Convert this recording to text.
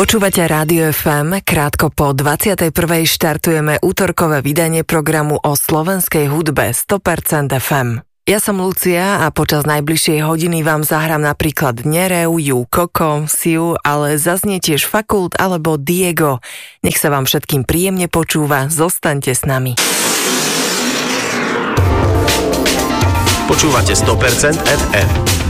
Počúvate Rádio FM, krátko po 21. štartujeme útorkové vydanie programu o slovenskej hudbe 100% FM. Ja som Lucia a počas najbližšej hodiny vám zahrám napríklad Nereu, Ju, Koko, Siu, ale zaznie tiež Fakult alebo Diego. Nech sa vám všetkým príjemne počúva, zostaňte s nami. Počúvate 100% FM.